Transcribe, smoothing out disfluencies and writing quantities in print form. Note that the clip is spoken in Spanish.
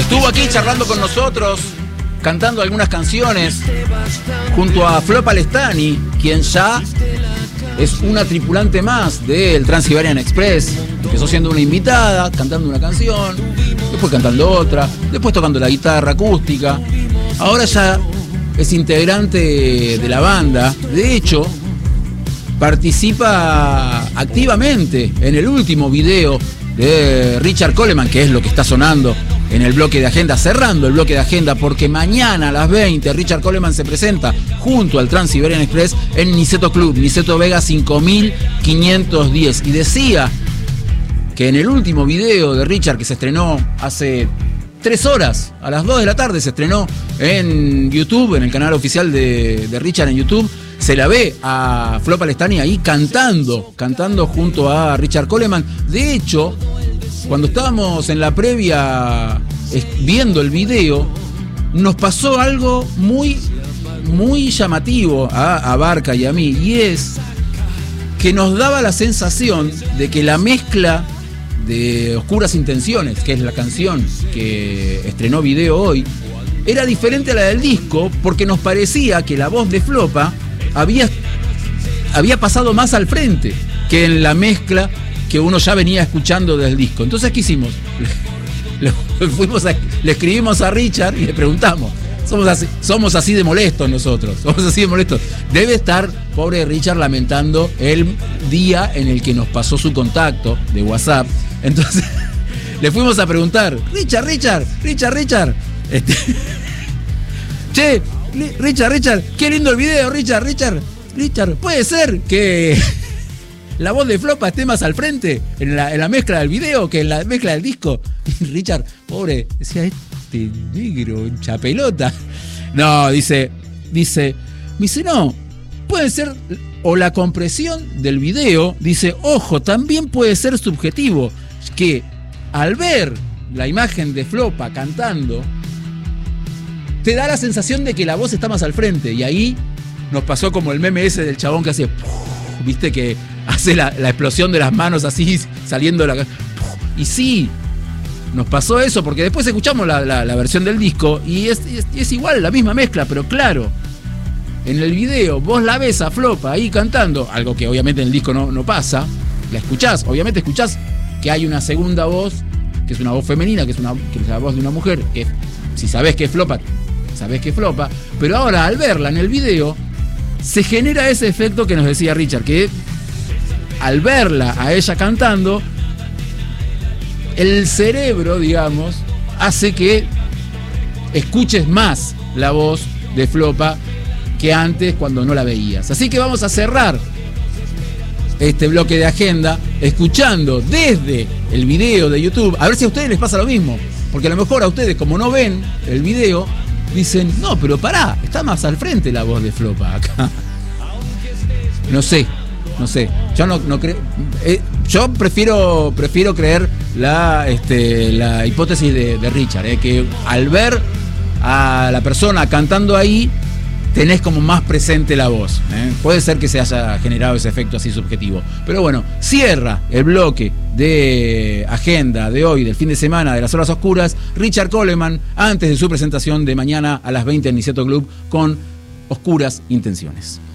Estuvo aquí charlando con nosotros, cantando algunas canciones, junto a Flo Palestani, quien ya es una tripulante más del Trans-Siberian Express. Empezó siendo una invitada, cantando una canción, después cantando otra, después tocando la guitarra acústica. Ahora ya es integrante de la banda. De hecho, participa activamente en el último video de Richard Coleman, que es lo que está sonando en el bloque de agenda, cerrando el bloque de agenda, porque mañana a las 20 Richard Coleman se presenta junto al Trans-Siberian Express en Niceto Club, Niceto Vega 5510. Y decía que en el último video de Richard, que se estrenó hace 3 horas, a las 2 de la tarde se estrenó en YouTube, en el canal oficial de Richard en YouTube, se la ve a Flo Palestani ahí cantando junto a Richard Coleman. De hecho, cuando estábamos en la previa viendo el video, nos pasó algo muy llamativo a Barca y a mí, y es que nos daba la sensación de que la mezcla de Oscuras Intenciones, que es la canción que estrenó video hoy, era diferente a la del disco, porque nos parecía que la voz de Flopa había pasado más al frente que en la mezcla que uno ya venía escuchando del disco. Entonces, ¿qué hicimos? Le escribimos a Richard y le preguntamos. Somos así de molestos nosotros. Somos así de molestos. Debe estar, pobre Richard, lamentando el día en el que nos pasó su contacto de WhatsApp. Entonces, le fuimos a preguntar, Richard. Che, Richard, qué lindo el video, Richard, ¿puede ser que la voz de Flopa esté más al frente en la mezcla del video que en la mezcla del disco? Y Richard, pobre, decía, este negro, hincha pelota. No, dice, no, puede ser o la compresión del video, dice, ojo, también puede ser subjetivo, que al ver la imagen de Flopa cantando, te da la sensación de que la voz está más al frente. Y ahí nos pasó como el meme ese del chabón que hace, viste, que hace la explosión de las manos así, saliendo la... Y sí, nos pasó eso, porque después escuchamos la versión del disco y es igual, la misma mezcla, pero claro, en el video vos la ves a Flopa ahí cantando, algo que obviamente en el disco no pasa, la escuchás, obviamente escuchás que hay una segunda voz, que es una voz femenina, que es la voz de una mujer, que si sabés que es Flopa, pero ahora al verla en el video se genera ese efecto que nos decía Richard, que al verla a ella cantando, el cerebro, digamos, hace que escuches más la voz de Flopa que antes cuando no la veías. Así que vamos a cerrar este bloque de agenda escuchando desde el video de YouTube, a ver si a ustedes les pasa lo mismo, porque a lo mejor a ustedes, como no ven el video, dicen, no, pero pará, está más al frente la voz de Flopa acá. No sé. Yo no creo. Yo prefiero creer la hipótesis de Richard, que al ver a la persona cantando ahí, tenés como más presente la voz. Puede ser que se haya generado ese efecto así subjetivo. Pero bueno, cierra el bloque de agenda de hoy, del fin de semana, de las horas oscuras, Richard Coleman, antes de su presentación de mañana a las 20 en Niceto Club con Oscuras Intenciones.